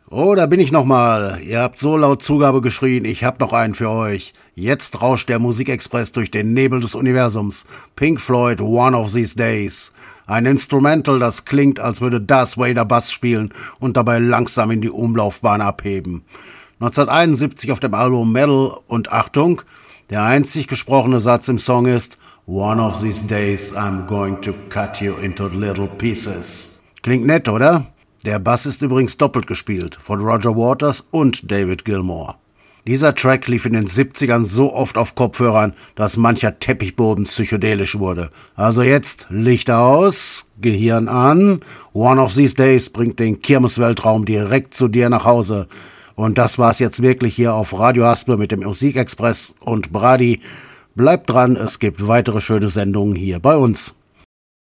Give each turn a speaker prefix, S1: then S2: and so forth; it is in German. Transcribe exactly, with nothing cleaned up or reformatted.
S1: Oh, da bin ich nochmal. Ihr habt so laut Zugabe geschrien, ich hab noch einen für euch. Jetzt rauscht der Musikexpress durch den Nebel des Universums. Pink Floyd, One of These Days. Ein Instrumental, das klingt, als würde Darth Vader Bass spielen und dabei langsam in die Umlaufbahn abheben. neunzehnhunderteinundsiebzig auf dem Album Metal und Achtung, der einzig gesprochene Satz im Song ist One of these days I'm going to cut you into little pieces. Klingt nett, oder? Der Bass ist übrigens doppelt gespielt, von Roger Waters und David Gilmour. Dieser Track lief in den siebzigern so oft auf Kopfhörern, dass mancher Teppichboden psychedelisch wurde. Also jetzt Licht aus, Gehirn an. One of these days bringt den Kirmesweltraum direkt zu dir nach Hause. Und das war's jetzt wirklich hier auf Radio Haspel mit dem Musikexpress und Brady. Bleibt dran, es gibt weitere schöne Sendungen hier bei uns.